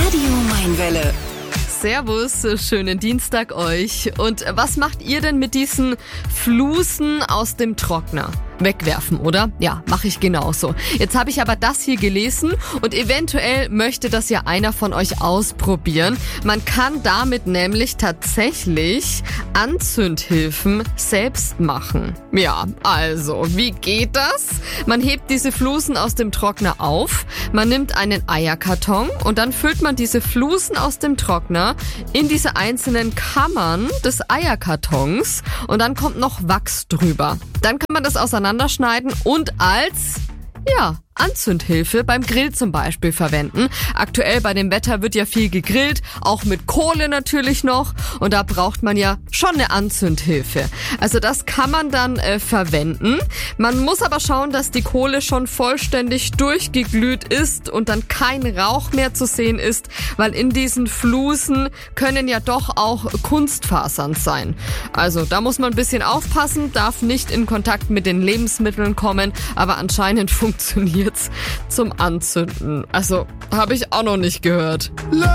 Radio Mainwelle. Servus, schönen Dienstag euch. Und was macht ihr denn mit diesen Flusen aus dem Trockner? Wegwerfen, oder? Ja, mache ich genauso. Jetzt habe ich aber das hier gelesen und eventuell möchte das ja einer von euch ausprobieren. Man kann damit nämlich tatsächlich Anzündhilfen selbst machen. Ja, also, wie geht das? Man hebt diese Flusen aus dem Trockner auf, man nimmt einen Eierkarton und dann füllt man diese Flusen aus dem Trockner in diese einzelnen Kammern des Eierkartons und dann kommt noch Wachs drüber. Dann kann man das auseinanderschneiden und als Anzündhilfe beim Grill zum Beispiel verwenden. Aktuell bei dem Wetter wird ja viel gegrillt, auch mit Kohle natürlich noch. Und da braucht man ja schon eine Anzündhilfe. Also das kann man dann verwenden. Man muss aber schauen, dass die Kohle schon vollständig durchgeglüht ist und dann kein Rauch mehr zu sehen ist, weil in diesen Flusen können ja doch auch Kunstfasern sein. Also da muss man ein bisschen aufpassen, darf nicht in Kontakt mit den Lebensmitteln kommen, aber anscheinend funktioniert's zum Anzünden. Also, habe ich auch noch nicht gehört.